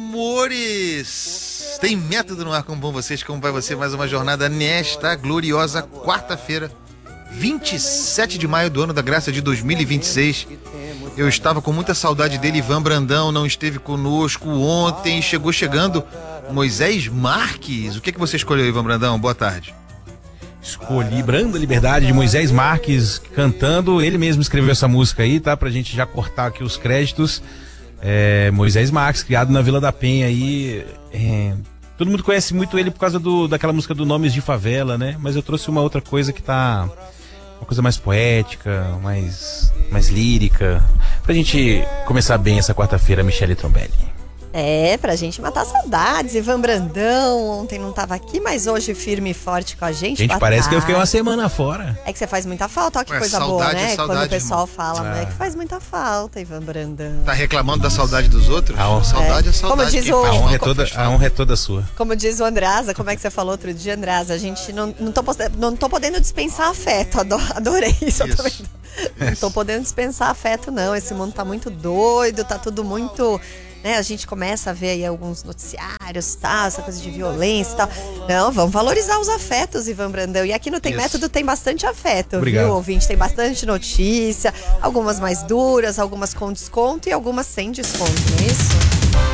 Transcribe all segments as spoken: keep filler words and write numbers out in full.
amores! Tem método no ar, como vão vocês? Como vai você? Mais uma jornada nesta gloriosa quarta-feira, vinte e sete de maio do ano da graça de dois mil e vinte e seis. Eu estava com muita saudade dele. Ivan Brandão não esteve conosco ontem. Chegou chegando Moisés Marques. O que, que você escolheu, Ivan Brandão? Boa tarde. Escolhi Branda Liberdade, de Moisés Marques, cantando. Ele mesmo escreveu essa música aí, tá? Pra gente já cortar aqui os créditos. É, Moisés Marques, criado na Vila da Penha aí. É, todo mundo conhece muito ele por causa do, daquela música do Nomes de Favela, né? Mas eu trouxe uma outra coisa que tá... uma coisa mais poética, mais, mais lírica. Pra gente começar bem essa quarta-feira, Michele Trombelli. É, pra gente matar saudades. Ivan Brandão ontem não tava aqui, mas hoje firme e forte com a gente. Gente, parece tarde. Que eu fiquei uma semana fora. É que você faz muita falta, olha que Ué, coisa saudade, boa, né? saudade, Quando o pessoal irmão. fala, É. né? Que faz muita falta, Ivan Brandão. Tá reclamando da saudade dos outros? A honra. Saudade é, É. saudade. Como diz Quem o- faz A honra, é falta, toda, faz a falta. honra é toda sua. Como diz o Andrasa, como é que você falou outro dia, Andrasa? A gente não, não, tô, poste- não tô podendo dispensar afeto, ado- adorei isso. Eu Isso. também não, não tô podendo dispensar afeto, não. Esse mundo tá muito doido, tá tudo muito... Né, a gente começa a ver aí alguns noticiários, tá, essa coisa de violência e tal. Não, vamos valorizar os afetos, Ivan Brandão. E aqui no Tem Isso. Método tem bastante afeto, Obrigado. viu, ouvinte? Tem bastante notícia, algumas mais duras, algumas com desconto e algumas sem desconto, não é isso?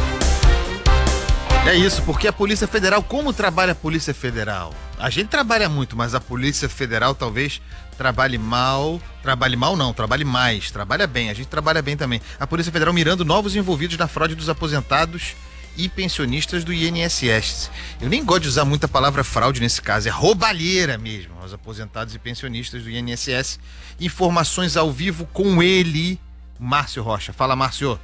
É isso, porque a Polícia Federal, como trabalha a Polícia Federal? A gente trabalha muito, mas a Polícia Federal talvez trabalhe mal. Trabalhe mal não, trabalhe mais, trabalha bem, a gente trabalha bem também. A Polícia Federal mirando novos envolvidos na fraude dos aposentados e pensionistas do I N S S. Eu nem gosto de usar muita palavra fraude nesse caso, é roubalheira mesmo, aos aposentados e pensionistas do I N S S. Informações ao vivo com ele, Márcio Rocha. Fala, Márcio.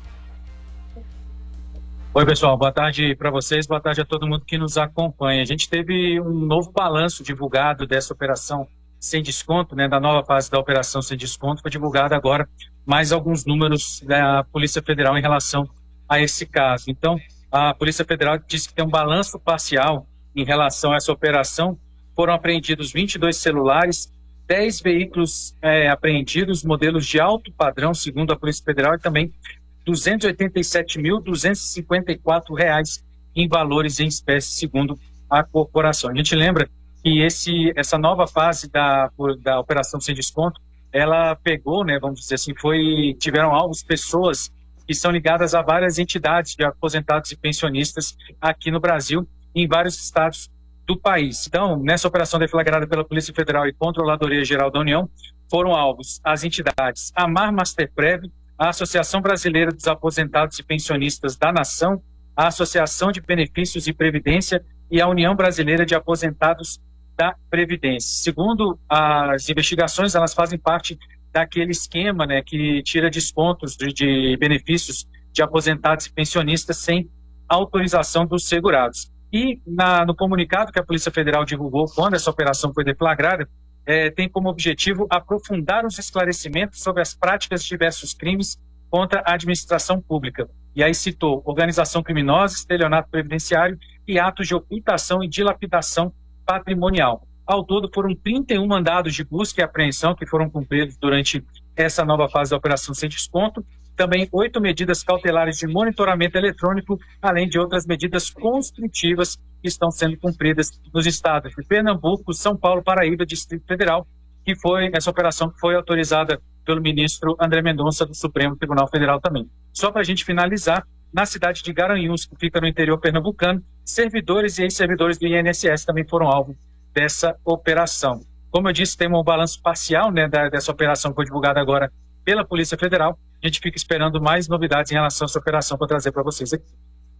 Oi, pessoal, boa tarde para vocês, boa tarde a todo mundo que nos acompanha. A gente teve um novo balanço divulgado dessa operação sem desconto, né, da nova fase da operação sem desconto. Foi divulgado agora mais alguns números da Polícia Federal em relação a esse caso. Então, a Polícia Federal disse que tem um balanço parcial em relação a essa operação. Foram apreendidos vinte e dois celulares, dez veículos é, apreendidos, modelos de alto padrão, segundo a Polícia Federal, e também duzentos e oitenta e sete mil, duzentos e cinquenta e quatro reais em valores em espécie, segundo a corporação. A gente lembra que esse, essa nova fase da, da operação sem desconto, ela pegou, né, vamos dizer assim, foi, tiveram alvos pessoas que são ligadas a várias entidades de aposentados e pensionistas aqui no Brasil e em vários estados do país. Então, nessa operação deflagrada pela Polícia Federal e Controladoria Geral da União, foram alvos as entidades Amar Masterprev, a Associação Brasileira dos Aposentados e Pensionistas da Nação, a Associação de Benefícios e Previdência e a União Brasileira de Aposentados da Previdência. Segundo as investigações, elas fazem parte daquele esquema, né, que tira descontos de, de benefícios de aposentados e pensionistas sem autorização dos segurados. E na, no comunicado que a Polícia Federal divulgou quando essa operação foi deflagrada, É, tem como objetivo aprofundar os esclarecimentos sobre as práticas de diversos crimes contra a administração pública. E aí citou organização criminosa, estelionato previdenciário e atos de ocultação e dilapidação patrimonial. Ao todo, foram trinta e um mandados de busca e apreensão que foram cumpridos durante essa nova fase da operação sem desconto. Também oito medidas cautelares de monitoramento eletrônico, além de outras medidas construtivas que estão sendo cumpridas nos estados de Pernambuco, São Paulo, Paraíba, Distrito Federal, que foi essa operação que foi autorizada pelo ministro André Mendonça do Supremo Tribunal Federal também. Só para a gente finalizar, na cidade de Garanhuns, que fica no interior pernambucano, servidores e ex-servidores do I N S S também foram alvo dessa operação. Como eu disse, tem um balanço parcial, né, da, dessa operação que foi divulgada agora pela Polícia Federal. A gente fica esperando mais novidades em relação a essa operação para trazer para vocês aqui.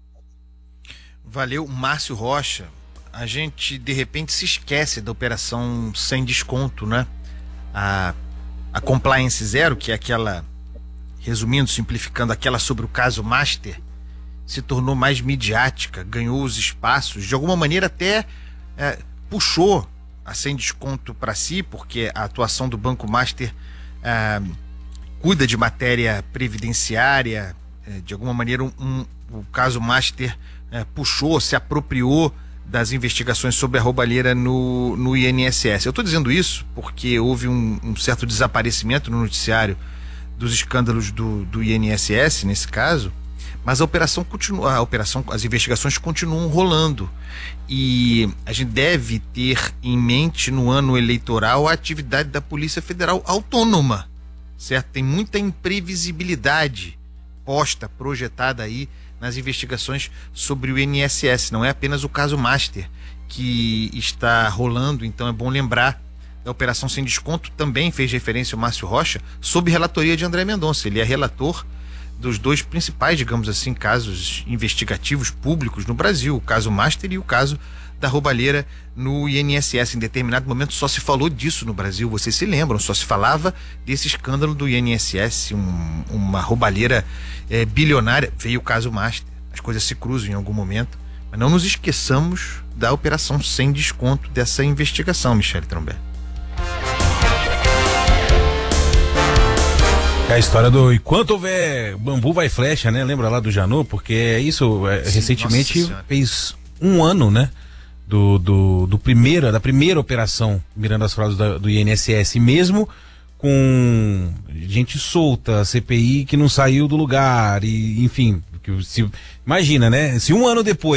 Valeu, Márcio Rocha. A gente, de repente, se esquece da operação sem desconto, né? A, a Compliance Zero, que é aquela, resumindo, simplificando, aquela sobre o caso Master, se tornou mais midiática, ganhou os espaços, de alguma maneira até é, puxou a sem desconto para si, porque a atuação do Banco Master é, cuida de matéria previdenciária, é, de alguma maneira um, um, o caso Master é, puxou, se apropriou das investigações sobre a roubalheira no, no I N S S. Eu estou dizendo isso porque houve um, um certo desaparecimento no noticiário dos escândalos do, do I N S S, nesse caso, Mas a operação continua, a operação, as investigações continuam rolando. E a gente deve ter em mente no ano eleitoral a atividade da Polícia Federal autônoma, certo? Tem muita imprevisibilidade posta, projetada aí nas investigações sobre o I N S S. Não é apenas o caso Master que está rolando, então é bom lembrar da Operação Sem Desconto, também fez referência o Márcio Rocha, sob relatoria de André Mendonça. Ele é relator dos dois principais, digamos assim, casos investigativos públicos no Brasil, o caso Master e o caso da roubalheira no I N S S. Em determinado momento só se falou disso no Brasil, vocês se lembram, só se falava desse escândalo do I N S S, um, uma roubalheira é, bilionária. Veio o caso Master, as coisas se cruzam em algum momento, mas não nos esqueçamos da Operação Sem Desconto, dessa investigação, Michele Trombé. É a história do enquanto houver bambu vai flecha, né? Lembra lá do Janot? Porque é isso, é, Sim, recentemente fez um ano, né? Do, do, do primeira, da primeira operação mirando as fraudes da, do I N S S, mesmo com gente solta, C P I que não saiu do lugar, e enfim, que se, imagina, né? Se um ano depois